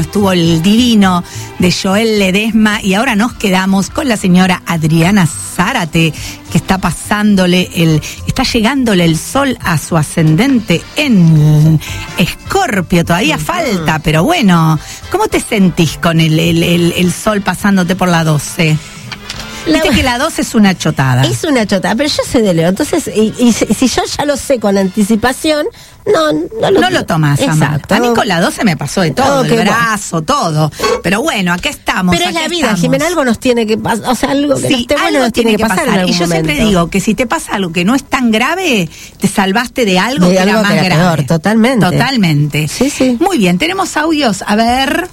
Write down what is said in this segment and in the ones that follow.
estuvo el divino de Joel Ledesma y ahora nos quedamos con la señora Adriana Zárate, que está está llegándole el sol a su ascendente en Escorpio. Todavía falta, pero bueno, ¿cómo te sentís con el sol pasándote por la 12? Viste que la 12 es una chotada. Es una chotada, pero yo sé de Leo, entonces, y si yo ya lo sé con anticipación, no lo tomas. Exacto. A mí con la 12 me pasó de todo, el brazo, todo. Pero bueno, acá estamos. Pero es la vida, Jimena, algo nos tiene que pasar, o sea, algo que no esté bueno nos tiene que pasar en algún Y yo momento. siempre digo que si te pasa algo que no es tan grave, te salvaste de algo que era más grave. Peor, totalmente. Totalmente. Sí. Muy bien, tenemos audios, a ver.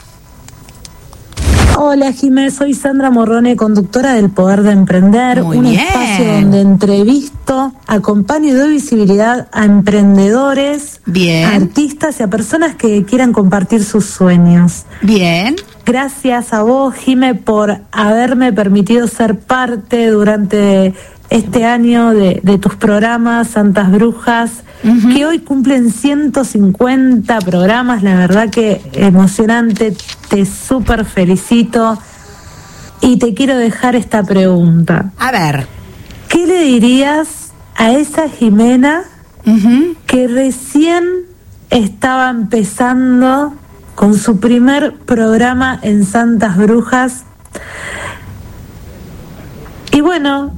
Hola Jimé, soy Sandra Morrone, conductora del Poder de Emprender, espacio donde entrevisto, acompaño y doy visibilidad a emprendedores, artistas y a personas que quieran compartir sus sueños. Bien. Gracias a vos, Jimé, por haberme permitido ser parte durante este año de tus programas, Santas Brujas, que hoy cumplen 150 programas, la verdad que emocionante, te súper felicito y te quiero dejar esta pregunta. A ver. ¿Qué le dirías a esa Jimena que recién estaba empezando con su primer programa en Santas Brujas? Y bueno,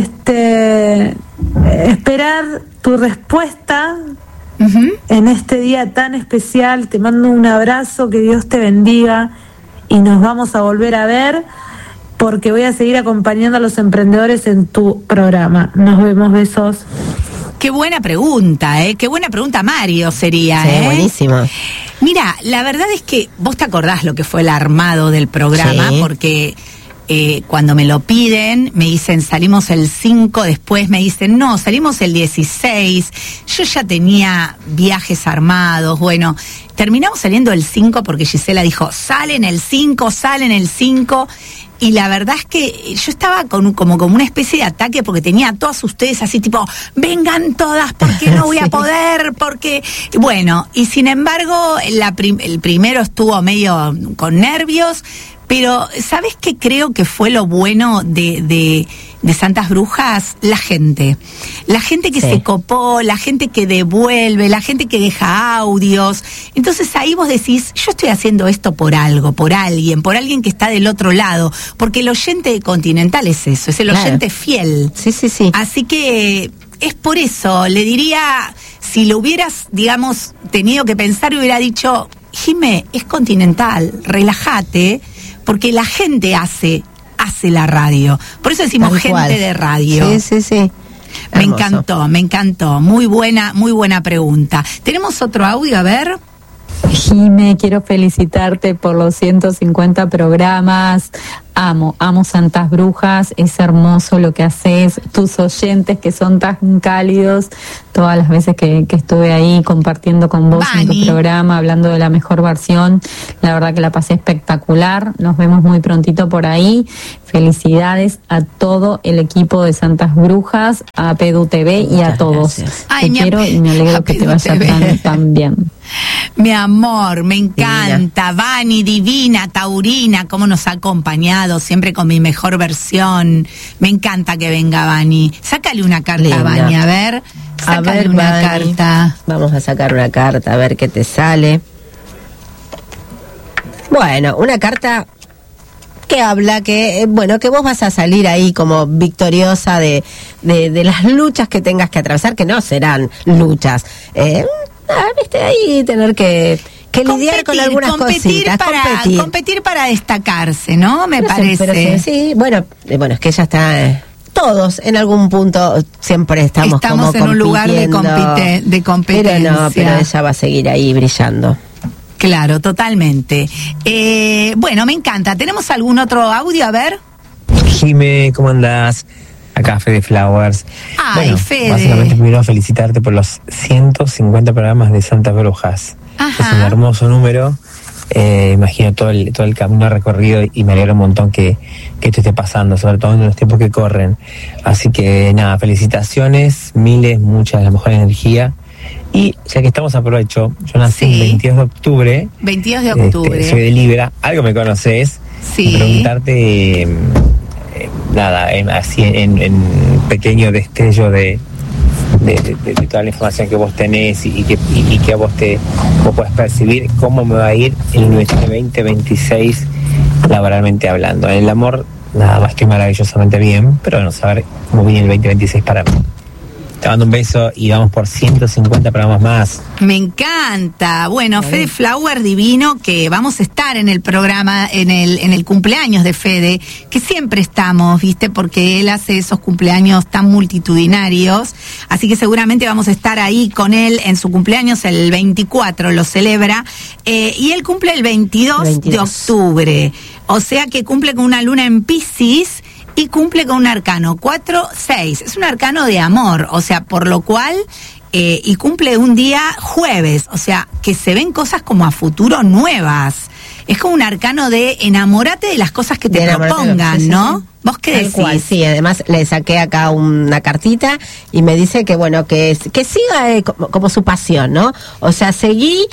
esperar tu respuesta en este día tan especial. Te mando un abrazo, que Dios te bendiga y nos vamos a volver a ver porque voy a seguir acompañando a los emprendedores en tu programa. Nos vemos, besos. Qué buena pregunta, qué buena pregunta, Mario, sería. Sí, buenísimo. Mira, la verdad es que vos te acordás lo que fue el armado del programa, porque cuando me lo piden, me dicen salimos el 5, después me dicen no, salimos el 16, yo ya tenía viajes armados, bueno, terminamos saliendo el 5 porque Gisela dijo, salen el 5, y la verdad es que yo estaba como una especie de ataque porque tenía a todas ustedes así tipo, vengan todas porque no voy a poder, porque, bueno, y sin embargo el primero estuvo medio con nervios. Pero, ¿sabes qué creo que fue lo bueno de Santas Brujas? La gente que se copó, la gente que devuelve, la gente que deja audios. Entonces ahí vos decís, yo estoy haciendo esto por algo, por alguien que está del otro lado. Porque el oyente continental es eso, es el oyente fiel. Sí. Así que es por eso, le diría, si lo hubieras, digamos, tenido que pensar, hubiera dicho, Jimé, es continental, relájate. Porque la gente hace la radio. Por eso decimos gente de radio. Sí. Me encantó. Muy buena pregunta. ¿Tenemos otro audio? A ver. Jime, quiero felicitarte por los 150 programas. Amo Santas Brujas, es hermoso lo que haces, tus oyentes que son tan cálidos, todas las veces que estuve ahí compartiendo con vos en tu programa, hablando de la mejor versión, la verdad que la pasé espectacular, nos vemos muy prontito por ahí, felicidades a todo el equipo de Santas Brujas, a Pedu TV y a todos. Te quiero y me alegro que te vaya tan bien. Mi amor, me encanta. Vani, divina, taurina, cómo nos ha acompañado, siempre con mi mejor versión. Me encanta que venga Vani. Sácale una carta a Vani, a ver. Sácale una carta. Vamos a sacar una carta, a ver qué te sale. Bueno, una carta que habla que vos vas a salir ahí como victoriosa de las luchas que tengas que atravesar, que no serán luchas. Viste, ahí tener que lidiar con algunas cositas. Competir para destacarse, ¿no? Me parece. Pero sí, bueno, es que ella está... Todos en algún punto siempre estamos como en un lugar de competencia. Pero ella va a seguir ahí brillando. Claro, totalmente. Bueno, me encanta. ¿Tenemos algún otro audio? A ver. Jime, ¿cómo andás? Acá Fede Flowers. Ay, Fede. Básicamente primero felicitarte por los 150 programas de Santas Brujas. Ajá. Es un hermoso número. Imagino todo el camino recorrido y me alegro un montón que esto esté pasando, sobre todo en los tiempos que corren. Así que nada, felicitaciones, mucha de la mejor energía Y ya que estamos, aprovecho, yo nací el 22 de octubre. 22 de octubre. Soy de Libra, algo me conoces. Sí. Preguntarte, así en pequeño destello de toda la información que vos tenés y que vos podés percibir, cómo me va a ir en el 2026 laboralmente hablando. En el amor, nada más que maravillosamente bien, pero bueno, saber cómo viene el 2026 para mí. Te mando un beso y vamos por 150 programas más. Me encanta. Bueno, Fede Flower divino, que vamos a estar en el programa, en el cumpleaños de Fede, que siempre estamos, ¿viste? Porque él hace esos cumpleaños tan multitudinarios. Así que seguramente vamos a estar ahí con él en su cumpleaños, el 24 lo celebra. Y él cumple el 22 de octubre. O sea que cumple con una luna en Piscis. Y cumple con un arcano 4-6, es un arcano de amor, o sea, por lo cual, y cumple un día jueves, o sea, que se ven cosas como a futuro nuevas. Es como un arcano de enamórate de las cosas que te propongan, ¿no? Sí. ¿Vos qué decís? Tal cual, sí, además le saqué acá una cartita y me dice que bueno, que siga como su pasión, ¿no? O sea, seguí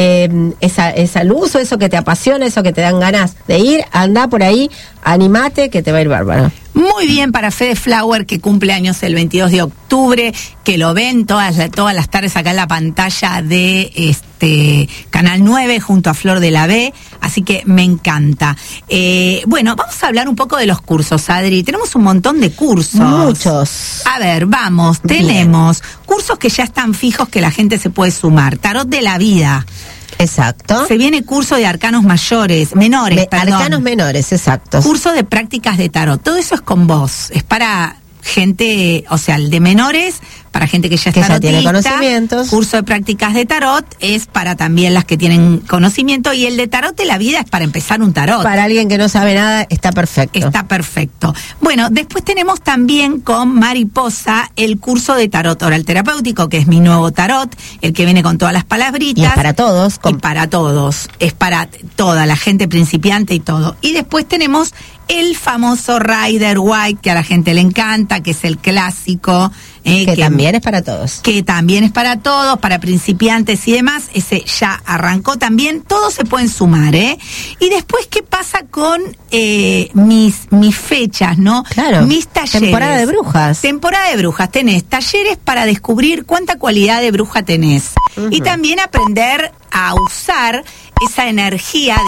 esa luz o eso que te apasiona, eso que te dan ganas de ir, anda por ahí, animate que te va a ir bárbaro. Muy bien para Fede Flower, que cumple años el 22 de octubre, que lo ven todas las tardes acá en la pantalla de Canal 9 junto a Flor de la B, así que me encanta. Bueno, vamos a hablar un poco de los cursos, Adri. Tenemos un montón de cursos. Muchos. A ver, vamos, tenemos cursos que ya están fijos que la gente se puede sumar. Tarot de la vida. Exacto. Se viene curso de arcanos menores, perdón. Arcanos menores, exacto. Curso de prácticas de tarot. Todo eso es con vos. Es para gente, o sea, el de menores, para gente que ya es tarotista. Tiene conocimientos. Curso de prácticas de tarot es para también las que tienen conocimiento, y el de tarot de la vida es para empezar un tarot. Para alguien que no sabe nada, está perfecto. Está perfecto. Bueno, después tenemos también con Mariposa el curso de tarot oral terapéutico, que es mi nuevo tarot, el que viene con todas las palabritas. Y es para todos. Y para todos. Es para toda la gente principiante y todo. Y después tenemos el famoso Rider White, que a la gente le encanta, que es el clásico. Que también es para todos. Que también es para todos, para principiantes y demás. Ese ya arrancó también. Todos se pueden sumar, ¿eh? Y después, ¿qué pasa con mis fechas, no? Claro. Mis talleres. Temporada de brujas. Temporada de brujas. Tenés talleres para descubrir cuánta cualidad de bruja tenés. Y también aprender a usar esa energía